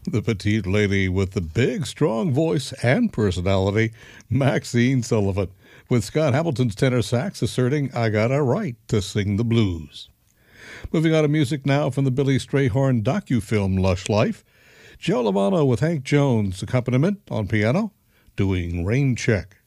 The petite lady with the big, strong voice and personality, Maxine Sullivan, with Scott Hamilton's tenor sax asserting, "I got a right to sing the blues." Moving on to music now from the Billy Strayhorn docu-film Lush Life, Joe Lovano with Hank Jones' accompaniment on piano, doing Rain Check.